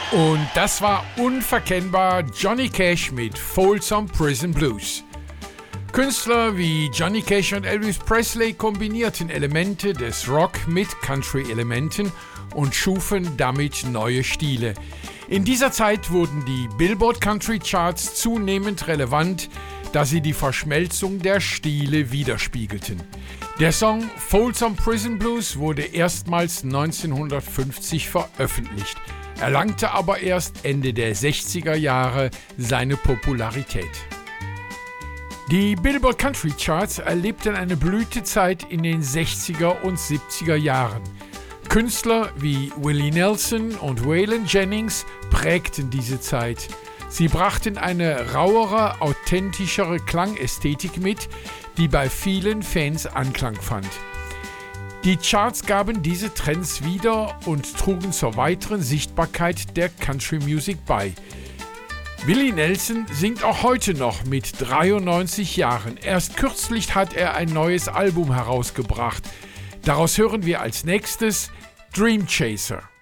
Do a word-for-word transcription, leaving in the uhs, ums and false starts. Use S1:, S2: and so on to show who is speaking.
S1: Und das war unverkennbar Johnny Cash mit Folsom Prison Blues. Künstler wie Johnny Cash und Elvis Presley kombinierten Elemente des Rock mit Country-Elementen und schufen damit neue Stile. In dieser Zeit wurden die Billboard Country Charts zunehmend relevant, da sie die Verschmelzung der Stile widerspiegelten. Der Song Folsom Prison Blues wurde erstmals neunzehnhundertfünfzig veröffentlicht, erlangte aber erst Ende der sechziger Jahre seine Popularität. Die Billboard Country Charts erlebten eine Blütezeit in den sechziger und siebziger Jahren. Künstler wie Willie Nelson und Waylon Jennings prägten diese Zeit. Sie brachten eine rauere, authentischere Klangästhetik mit, die bei vielen Fans Anklang fand. Die Charts gaben diese Trends wieder und trugen zur weiteren Sichtbarkeit der Country Music bei. Willie Nelson singt auch heute noch mit dreiundneunzig Jahren. Erst kürzlich hat er ein neues Album herausgebracht. Daraus hören wir als nächstes Dream Chaser.